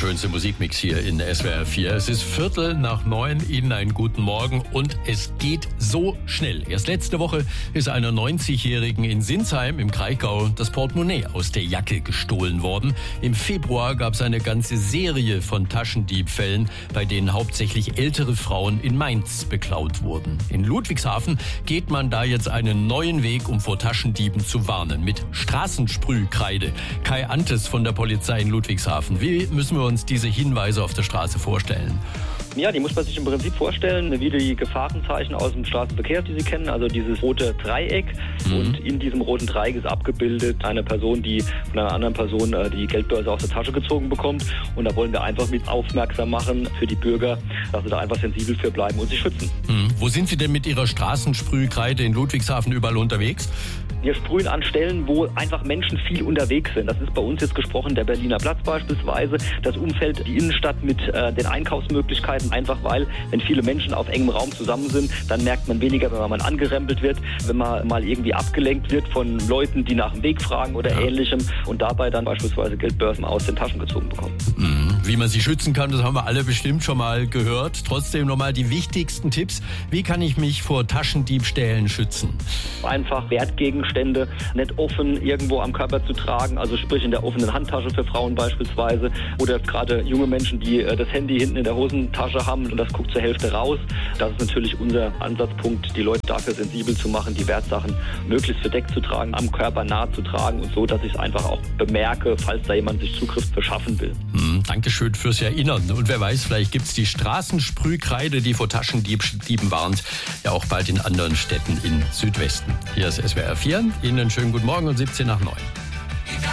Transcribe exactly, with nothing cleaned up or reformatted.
schönste Musikmix hier in S W R vier. Es ist Viertel nach neun, Ihnen einen guten Morgen und es geht so schnell. Erst letzte Woche ist einer neunzigjährigen in Sinsheim im Kraichgau das Portemonnaie aus der Jacke gestohlen worden. Im Februar gab es eine ganze Serie von Taschendiebfällen, bei denen hauptsächlich ältere Frauen in Mainz beklaut wurden. In Ludwigshafen geht man da jetzt einen neuen Weg, um vor Taschendieben zu warnen, mit Straßensprühkreide. Kai Antes von der Polizei in Ludwigshafen. Wie müssen wir uns diese Hinweise auf der Straße vorstellen? Ja, die muss man sich im Prinzip vorstellen, wie die Gefahrenzeichen aus dem Straßenverkehr, die Sie kennen, also dieses rote Dreieck. Mhm. Und in diesem roten Dreieck ist abgebildet eine Person, die von einer anderen Person die Geldbörse aus der Tasche gezogen bekommt. Und da wollen wir einfach mit aufmerksam machen für die Bürger, dass sie da einfach sensibel für bleiben und sich schützen. Mhm. Wo sind Sie denn mit Ihrer Straßensprühkreide in Ludwigshafen überall unterwegs? Wir sprühen an Stellen, wo einfach Menschen viel unterwegs sind. Das ist bei uns jetzt gesprochen der Berliner Platz beispielsweise, das Umfeld, die Innenstadt mit äh, den Einkaufsmöglichkeiten, einfach weil, wenn viele Menschen auf engem Raum zusammen sind, dann merkt man weniger, wenn man mal angerempelt wird, wenn man mal irgendwie abgelenkt wird von Leuten, die nach dem Weg fragen oder ja. Ähnlichem und dabei dann beispielsweise Geldbörsen aus den Taschen gezogen bekommen. Mhm. Wie man sie schützen kann, das haben wir alle bestimmt schon mal gehört. Trotzdem nochmal die wichtigsten Tipps. Wie kann ich mich vor Taschendiebstählen schützen? Einfach Wertgegenstände nicht offen irgendwo am Körper zu tragen, also sprich in der offenen Handtasche für Frauen beispielsweise oder gerade junge Menschen, die das Handy hinten in der Hosentasche haben und das guckt zur Hälfte raus. Das ist natürlich unser Ansatzpunkt, die Leute dafür sensibel zu machen, die Wertsachen möglichst verdeckt zu tragen, am Körper nah zu tragen und so, dass ich es einfach auch bemerke, falls da jemand sich Zugriff verschaffen will. Hm, Dankeschön fürs Erinnern. Und wer weiß, vielleicht gibt es die Straßensprühkreide, die vor Taschendieben warnt, ja auch bald in anderen Städten im Südwesten. Hier ist S W R vier. Ihnen einen schönen guten Morgen und siebzehn nach neun.